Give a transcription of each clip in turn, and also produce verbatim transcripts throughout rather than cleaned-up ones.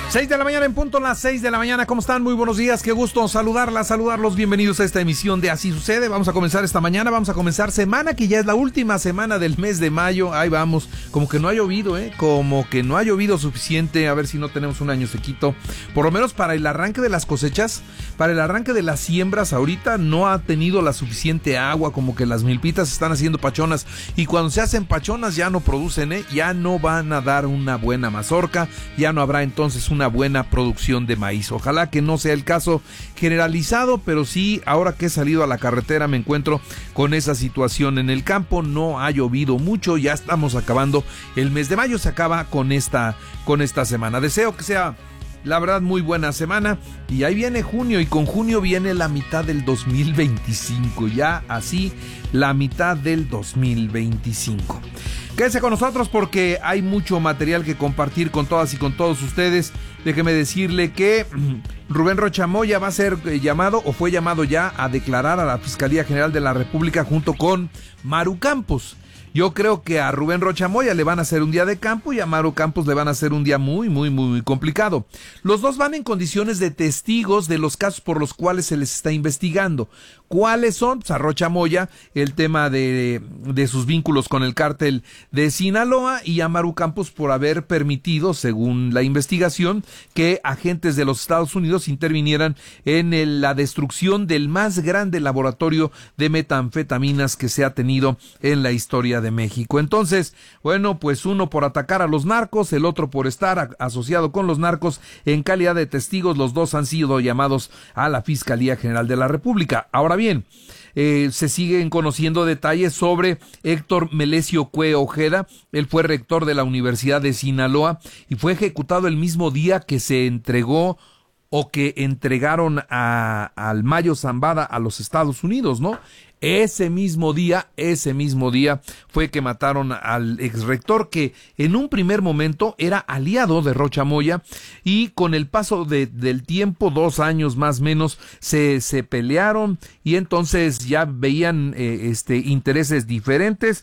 seis de la mañana en punto, las seis de la mañana. ¿Cómo están? Muy buenos días. Qué gusto saludarlas, saludarlos. Bienvenidos a esta emisión de Así Sucede. Vamos a comenzar esta mañana. Vamos a comenzar semana que ya es la última semana del mes de mayo. Ahí vamos. Como que no ha llovido, ¿eh? Como que no ha llovido suficiente. A ver si no tenemos un año sequito. Por lo menos para el arranque de las cosechas, para el arranque de las siembras. Ahorita no ha tenido la suficiente agua. Como que las milpitas están haciendo pachonas. Y cuando se hacen pachonas ya no producen, ¿eh? Ya no van a dar una buena mazorca. Ya no habrá entonces un una buena producción de maíz. Ojalá que no sea el caso generalizado, pero sí, ahora que he salido a la carretera me encuentro con esa situación en el campo. No ha llovido mucho, ya estamos acabando el mes de mayo, se acaba con esta, con esta semana. Deseo que sea, la verdad, muy buena semana, y ahí viene junio, y con junio viene la mitad del dos mil veinticinco, ya así, la mitad del dos mil veinticinco. Quédense con nosotros porque hay mucho material que compartir con todas y con todos ustedes. Déjeme decirle que Rubén Rocha Moya va a ser llamado, o fue llamado ya, a declarar a la Fiscalía General de la República junto con Maru Campos. Yo creo que a Rubén Rocha Moya le van a hacer un día de campo y a Maru Campos le van a hacer un día muy, muy, muy complicado. Los dos van en condiciones de testigos de los casos por los cuales se les está investigando. ¿Cuáles son? Pues a Rocha Moya, el tema de, de sus vínculos con el cártel de Sinaloa, y a Maru Campos por haber permitido, según la investigación, que agentes de los Estados Unidos intervinieran en el, la destrucción del más grande laboratorio de metanfetaminas que se ha tenido en la historia de México. Entonces, bueno, pues uno por atacar a los narcos, el otro por estar a, asociado con los narcos en calidad de testigos. Los dos han sido llamados a la Fiscalía General de la República. Ahora bien, eh, se siguen conociendo detalles sobre Héctor Melesio Cue Ojeda. Él fue rector de la Universidad de Sinaloa y fue ejecutado el mismo día que se entregó o que entregaron a, al Mayo Zambada a los Estados Unidos, ¿no? Ese mismo día, ese mismo día fue que mataron al exrector, que en un primer momento era aliado de Rocha Moya, y con el paso de, del tiempo, dos años más o menos, se, se pelearon y entonces ya veían eh, este intereses diferentes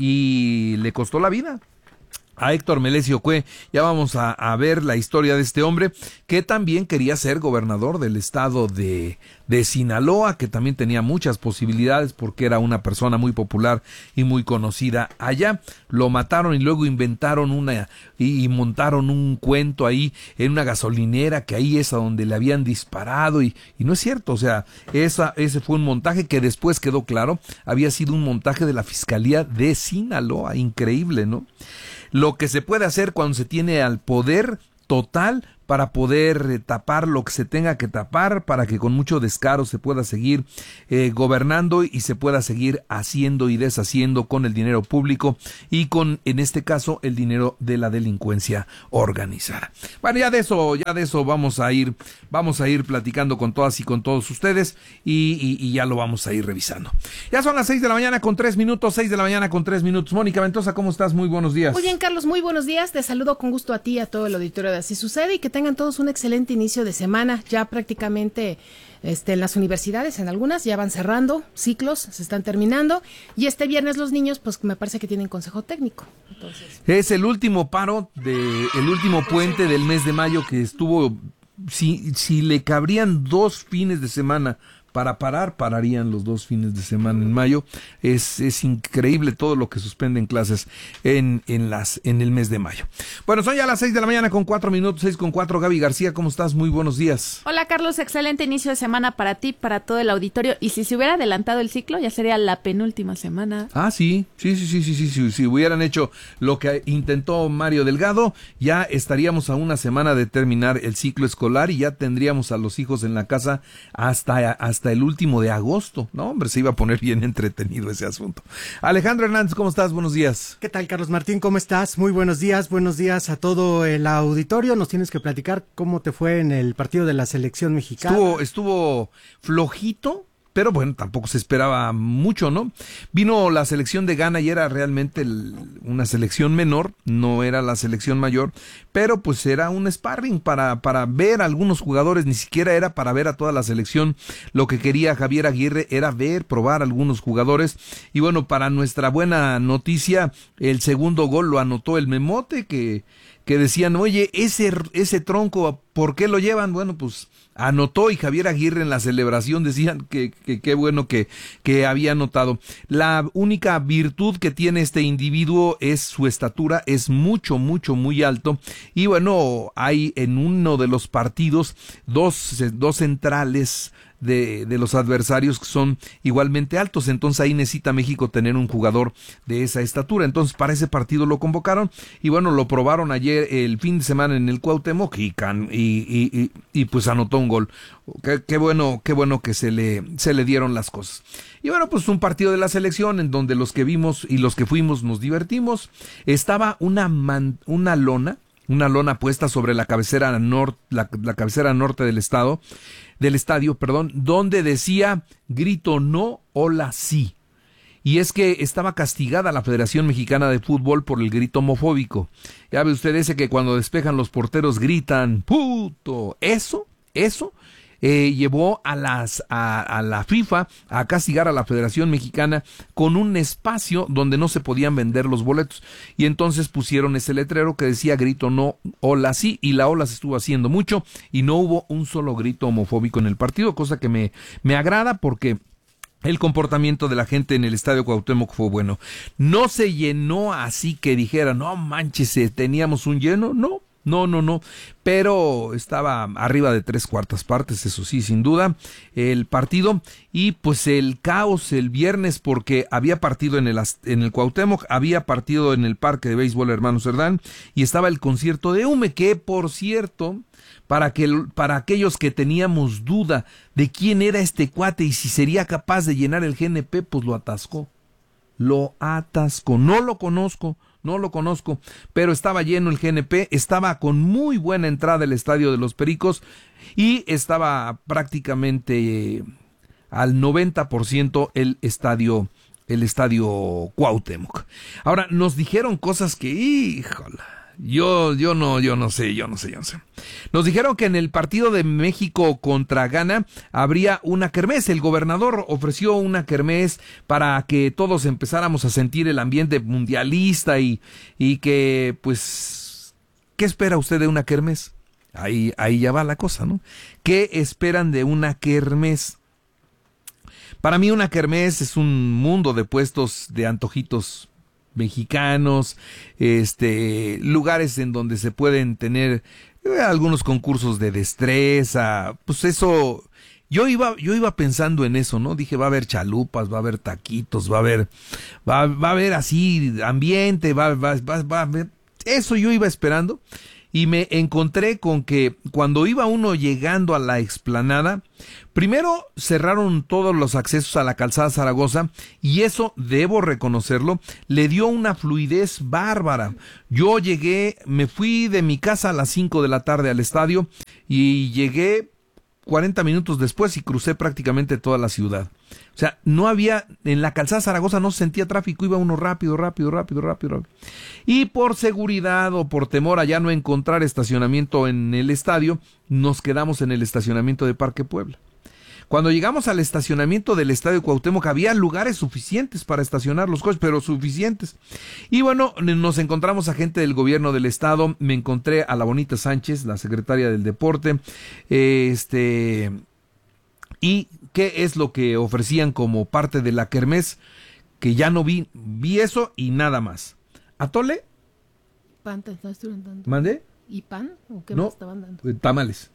y le costó la vida a Héctor Melesio Cue. Ya vamos a, a ver la historia de este hombre, que también quería ser gobernador del estado de, de Sinaloa, que también tenía muchas posibilidades porque era una persona muy popular y muy conocida allá. Lo mataron y luego inventaron una y, y montaron un cuento ahí en una gasolinera, que ahí es a donde le habían disparado, y, y no es cierto. O sea, esa, ese fue un montaje que después quedó claro, había sido un montaje de la Fiscalía de Sinaloa. Increíble, ¿no? Lo que se puede hacer cuando se tiene al poder total para poder eh, tapar lo que se tenga que tapar, para que con mucho descaro se pueda seguir eh, gobernando y se pueda seguir haciendo y deshaciendo con el dinero público y con, en este caso, el dinero de la delincuencia organizada. Bueno, ya de eso, ya de eso vamos a ir, vamos a ir platicando con todas y con todos ustedes, y, y, y ya lo vamos a ir revisando. Ya son las seis de la mañana con tres minutos, seis de la mañana con tres minutos. Mónica Ventosa, ¿cómo estás? Muy buenos días. Muy bien, Carlos, muy buenos días. Te saludo con gusto a ti y a todo el auditorio de Así Sucede, y que tengan todos un excelente inicio de semana. Ya prácticamente este, en las universidades, en algunas, ya van cerrando ciclos, se están terminando, y este viernes los niños, pues me parece que tienen consejo técnico. Entonces, es el último paro, de, el último puente del mes de mayo, que estuvo, si, si le cabrían dos fines de semana para parar, pararían los dos fines de semana en mayo. Es, es increíble todo lo que suspenden clases en, en las, en el mes de mayo. Bueno, son ya las seis de la mañana con cuatro minutos, seis con cuatro. Gaby García, ¿cómo estás? Muy buenos días. Hola, Carlos, excelente inicio de semana para ti, para todo el auditorio. Y si se hubiera adelantado el ciclo, ya sería la penúltima semana. Ah, sí, sí, sí, sí, sí, sí, sí. Si hubieran hecho lo que intentó Mario Delgado, ya estaríamos a una semana de terminar el ciclo escolar y ya tendríamos a los hijos en la casa hasta, hasta hasta el último de agosto. No, hombre, se iba a poner bien entretenido ese asunto. Alejandro Hernández, ¿cómo estás? Buenos días. ¿Qué tal, Carlos Martín? ¿Cómo estás? Muy buenos días, buenos días a todo el auditorio. Nos tienes que platicar cómo te fue en el partido de la selección mexicana. Estuvo, estuvo flojito, pero bueno, tampoco se esperaba mucho, ¿no? Vino la selección de Ghana y era realmente el, una selección menor, no era la selección mayor, pero pues era un sparring para, para ver a algunos jugadores, ni siquiera era para ver a toda la selección. Lo que quería Javier Aguirre era ver, probar a algunos jugadores, y bueno, para nuestra buena noticia, el segundo gol lo anotó el Memote, que que decían, oye, ese, ese tronco, ¿por qué lo llevan? Bueno, pues anotó, y Javier Aguirre en la celebración decían que qué que, bueno que, que había anotado. La única virtud que tiene este individuo es su estatura, es mucho, mucho, muy alto, y bueno, hay en uno de los partidos dos, dos centrales De, de los adversarios que son igualmente altos, entonces ahí necesita México tener un jugador de esa estatura, entonces para ese partido lo convocaron, y bueno, lo probaron ayer el fin de semana en el Cuauhtémoc, y, can, y, y, y, y pues anotó un gol. Qué, qué bueno, qué bueno que se le, se le dieron las cosas. Y bueno, pues un partido de la selección en donde los que vimos y los que fuimos nos divertimos. Estaba una, man, una lona, una lona puesta sobre la cabecera norte, la, la cabecera norte del estado, del estadio, perdón, donde decía grito no, hola sí. Y es que estaba castigada la Federación Mexicana de Fútbol por el grito homofóbico. Ya ve usted ese que cuando despejan los porteros gritan puto. Eso, eso eh, llevó a las a, a la FIFA a castigar a la Federación Mexicana con un espacio donde no se podían vender los boletos. Y entonces pusieron ese letrero que decía grito no, hola sí, y la ola se estuvo haciendo mucho y no hubo un solo grito homofóbico en el partido, cosa que me, me agrada porque el comportamiento de la gente en el Estadio Cuauhtémoc fue bueno. No se llenó así que dijera, no manches, teníamos un lleno, no. No, no, no, pero estaba arriba de tres cuartas partes, eso sí, sin duda, el partido, y pues el caos el viernes porque había partido en el, en el Cuauhtémoc, había partido en el Parque de Béisbol Hermano Cerdán, y estaba el concierto de Hume, que por cierto, para, que, para aquellos que teníamos duda de quién era este cuate y si sería capaz de llenar el G N P, pues lo atascó, lo atascó, no lo conozco. No lo conozco, pero estaba lleno el G N P, estaba con muy buena entrada el Estadio de los Pericos y estaba prácticamente eh, al noventa por ciento el estadio, el estadio Cuauhtémoc. Ahora, nos dijeron cosas que, híjole, yo, yo no, yo no sé, yo no sé, yo no sé. Nos dijeron que en el partido de México contra Ghana habría una kermés. El gobernador ofreció una kermés para que todos empezáramos a sentir el ambiente mundialista y, y que, pues, ¿qué espera usted de una kermés? Ahí, ahí ya va la cosa, ¿no? ¿Qué esperan de una kermés? Para mí una kermés es un mundo de puestos de antojitos mexicanos, este, lugares en donde se pueden tener eh, algunos concursos de destreza, pues eso, yo iba, yo iba pensando en eso, ¿no? Dije, va a haber chalupas, va a haber taquitos, va a haber, va, va a haber así ambiente, va, va, va, va a haber, eso yo iba esperando. Y me encontré con que cuando iba uno llegando a la explanada, primero cerraron todos los accesos a la calzada Zaragoza y eso, debo reconocerlo, le dio una fluidez bárbara. Yo llegué, me fui de mi casa a las cinco de la tarde al estadio y llegué cuarenta minutos después y crucé prácticamente toda la ciudad. O sea, no había, en la calzada Zaragoza no se sentía tráfico, iba uno rápido, rápido, rápido, rápido, rápido. Y por seguridad o por temor a ya no encontrar estacionamiento en el estadio, nos quedamos en el estacionamiento de Parque Puebla. Cuando llegamos al estacionamiento del Estadio Cuauhtémoc había lugares suficientes para estacionar los coches, pero suficientes. Y bueno, nos encontramos a gente del gobierno del estado, me encontré a la Bonita Sánchez, la secretaria del deporte, este, y qué es lo que ofrecían como parte de la kermés, que ya no vi, vi eso y nada más. ¿Atole? ¿Pan te estás dando? ¿Mandé? ¿Y pan? ¿O qué no, más estaban dando? Tamales.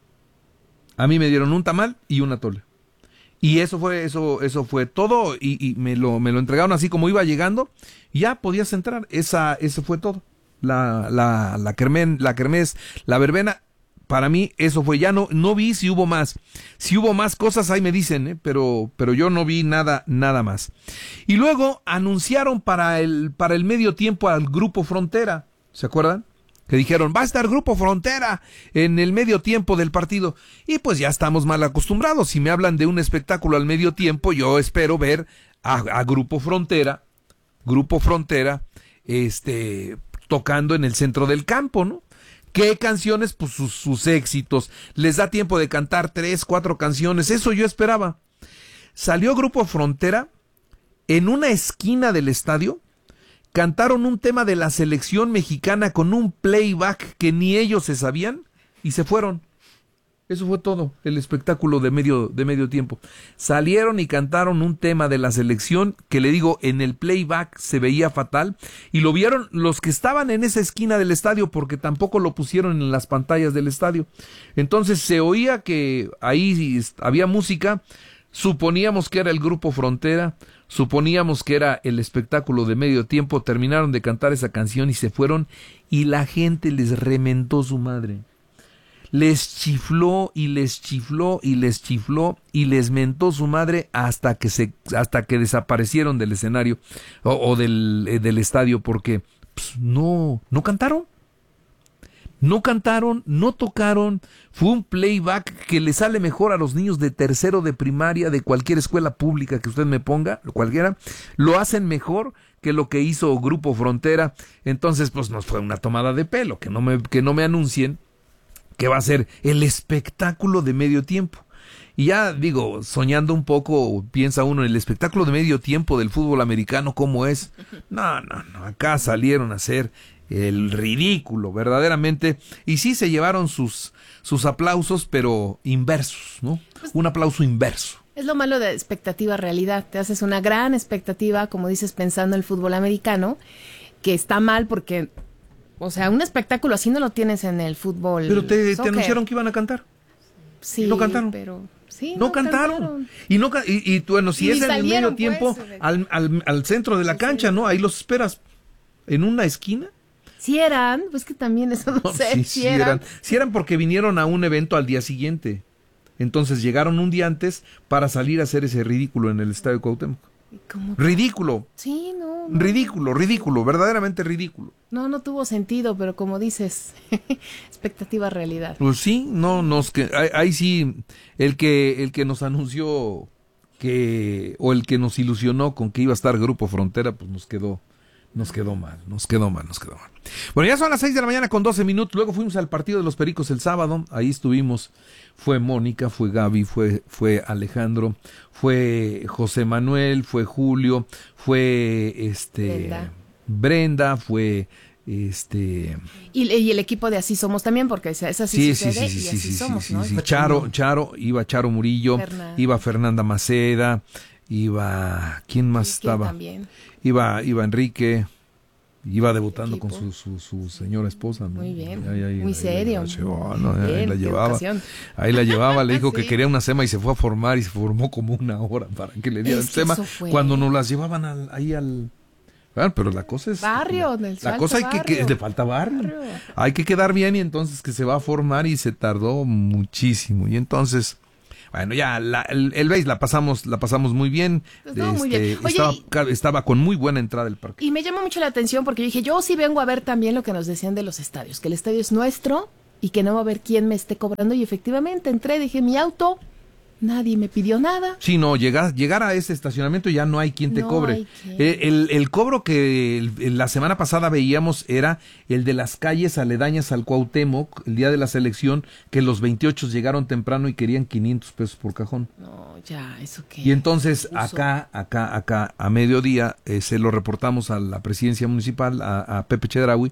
A mí me dieron un tamal y un atole. Y eso fue, eso, eso fue todo, y, y me lo, me lo entregaron así como iba llegando, y ya podías entrar. Esa, eso fue todo. La, la, la kermés, la kermés, la verbena, para mí eso fue. Ya no, no vi si hubo más. Si hubo más cosas, ahí me dicen, ¿eh? pero, pero yo no vi nada, nada más. Y luego anunciaron para el, para el medio tiempo al Grupo Frontera, ¿se acuerdan? Que dijeron, va a estar Grupo Frontera en el medio tiempo del partido. Y pues ya estamos mal acostumbrados. Si me hablan de un espectáculo al medio tiempo, yo espero ver a, a Grupo Frontera, Grupo Frontera, este, tocando en el centro del campo, ¿no? ¿Qué canciones? Pues sus, sus éxitos. Les da tiempo de cantar tres, cuatro canciones. Eso yo esperaba. Salió Grupo Frontera en una esquina del estadio cantaron un tema de la selección mexicana con un playback que ni ellos se sabían y se fueron. Eso fue todo, el espectáculo de medio, de medio tiempo. Salieron y cantaron un tema de la selección que, le digo, en el playback se veía fatal y lo vieron los que estaban en esa esquina del estadio porque tampoco lo pusieron en las pantallas del estadio. Entonces se oía que ahí había música, suponíamos que era el Grupo Frontera, suponíamos que era el espectáculo de medio tiempo, terminaron de cantar esa canción y se fueron y la gente les rementó su madre. Les chifló y les chifló y les chifló y les mentó su madre hasta que se hasta que desaparecieron del escenario o, o del, eh, del estadio porque pues, no no cantaron. No cantaron, no tocaron, fue un playback que le sale mejor a los niños de tercero de primaria de cualquier escuela pública que usted me ponga, cualquiera, lo hacen mejor que lo que hizo Grupo Frontera. Entonces, pues nos fue una tomada de pelo, que no me, que no me anuncien que va a ser el espectáculo de medio tiempo. Y ya digo, soñando un poco, piensa uno en el espectáculo de medio tiempo del fútbol americano, ¿cómo es? No, no, no, acá salieron a hacer el ridículo, verdaderamente, y sí se llevaron sus, sus aplausos, pero inversos, ¿no? Un aplauso inverso. Es lo malo de expectativa realidad, te haces una gran expectativa, como dices, pensando en el fútbol americano, que está mal porque, o sea, un espectáculo así no lo tienes en el fútbol. Pero te, te anunciaron que iban a cantar. Sí, no cantaron. pero sí, no, no cantaron. cantaron. Y no y, y bueno, si y es en el medio pues, tiempo, al, al, al centro de la cancha, ¿no? Ahí los esperas en una esquina. Si eran, pues que también eso no, no sé, sí, si sí eran. eran. Si eran porque vinieron a un evento al día siguiente. Entonces llegaron un día antes para salir a hacer ese ridículo en el Estadio Cuauhtémoc. ¿Cómo? Ridículo. Sí, no, no. Ridículo, ridículo, verdaderamente ridículo. No, no tuvo sentido, pero como dices, expectativa realidad. Pues sí, no, nos que ahí, ahí sí el que el que nos anunció que o el que nos ilusionó con que iba a estar Grupo Frontera, pues nos quedó Nos quedó mal, nos quedó mal, nos quedó mal. Bueno, ya son las seis de la mañana con doce minutos. Luego fuimos al partido de los Pericos el sábado. Ahí estuvimos. Fue Mónica, fue Gaby, fue, fue Alejandro, fue José Manuel, fue Julio, fue este Brenda, Brenda fue este y, y el equipo de Así Somos también, porque esa sí, sí, sucede sí, sí, y sí, así sí, somos, sí, ¿no? sí, sí. Charo, Charo, iba Charo Murillo, Fernanda. iba Fernanda Maceda, iba ¿quién más Enrique estaba? También. Iba, iba Enrique. Iba debutando Equipo. con su, su, su señora esposa, ¿no? Muy bien, ahí, ahí, muy ahí, serio. Ahí, llevaba, ¿no? Ahí Bien, la qué llevaba. educación. Ahí la llevaba, le dijo Sí. que quería una sema y se fue a formar y se formó como una hora para que le dieran Es que sema. eso fue. Cuando nos las llevaban al, ahí al... Bueno, pero la cosa es... Barrio, del La Salto cosa hay que, que... Barrio. Le falta barrio. Barrio. Hay que quedar bien y entonces que se va a formar y se tardó muchísimo. Y entonces... Bueno, ya la, el, el béis la pasamos, la pasamos muy bien. Pues no, muy bien. Oye, estaba, y- estaba con muy buena entrada el parque. Y me llama mucho la atención porque yo dije, yo sí vengo a ver también lo que nos decían de los estadios, que el estadio es nuestro y que no va a haber quién me esté cobrando. Y efectivamente entré, dije, mi auto, nadie me pidió nada. Sí, no, llegar, llegar a ese estacionamiento ya no hay quien te No cobre. hay quien. Eh, El, el cobro que el- la semana pasada veíamos era el de las calles aledañas al Cuauhtémoc, el día de la selección, que los veintiocho llegaron temprano y querían quinientos pesos por cajón. No, ya, eso qué. Y entonces Uso. acá, acá, acá, a mediodía, eh, se lo reportamos a la presidencia municipal, a, a Pepe Chedraui,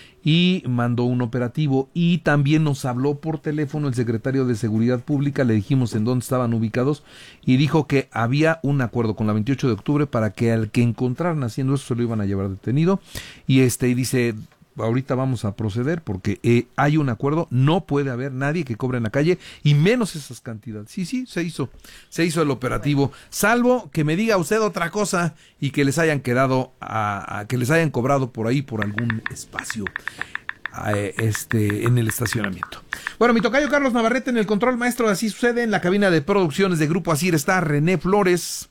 y mandó un operativo y también nos habló por teléfono el secretario de Seguridad Pública, le dijimos en dónde estaban ubicados y dijo que había un acuerdo con la veintiocho de octubre para que al que encontraran haciendo eso se lo iban a llevar detenido y este y dice, ahorita vamos a proceder porque eh, hay un acuerdo, no puede haber nadie que cobre en la calle y menos esas cantidades. Sí, sí, se hizo, se hizo el operativo, salvo que me diga usted otra cosa y que les hayan quedado, a, a que les hayan cobrado por ahí por algún espacio a, este en el estacionamiento. Bueno, mi tocayo Carlos Navarrete en el control maestro de Así Sucede, en la cabina de producciones de Grupo Asir está René Flores.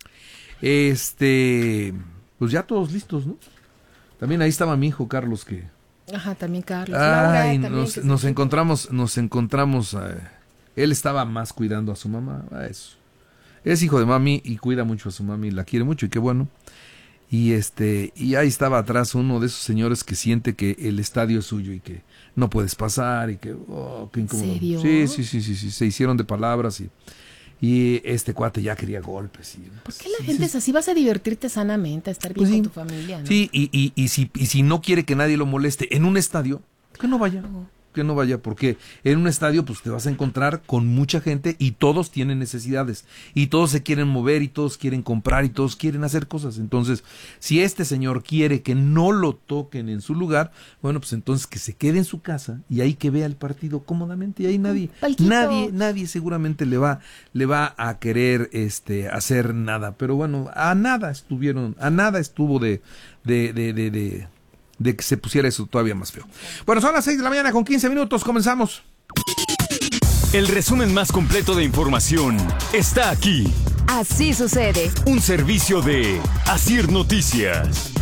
Este, pues ya todos listos, ¿no? También ahí estaba mi hijo Carlos que Ajá, también Carlos. Laura, Ay, también, nos, que se- nos encontramos, nos encontramos, eh, él estaba más cuidando a su mamá, a eso. Es hijo de mami y cuida mucho a su mami, la quiere mucho y qué bueno. Y este, y ahí estaba atrás uno de esos señores que siente que el estadio es suyo y que no puedes pasar y que, oh, qué incómodo. ¿En serio? Sí, sí, sí, sí, sí, se hicieron de palabras y, y este cuate ya quería golpes. Y, ¿Por qué la gente es así? Vas a divertirte sanamente, a estar bien pues sí, con tu familia, ¿no? Sí, y, y, y, si, y si no quiere que nadie lo moleste en un estadio, que no vaya. Que no vaya, porque en un estadio pues te vas a encontrar con mucha gente y todos tienen necesidades y todos se quieren mover y todos quieren comprar y todos quieren hacer cosas. Entonces, si este señor quiere que no lo toquen en su lugar, bueno, pues entonces que se quede en su casa y ahí que vea el partido cómodamente y ahí nadie, nadie, nadie seguramente le va, le va a querer este hacer nada. Pero bueno, a nada estuvieron, a nada estuvo de, de, de, de, de de que se pusiera eso todavía más feo. Bueno, son las seis de la mañana con quince minutos, comenzamos. El resumen más completo de información está aquí. Así sucede. Un servicio de Asir Noticias.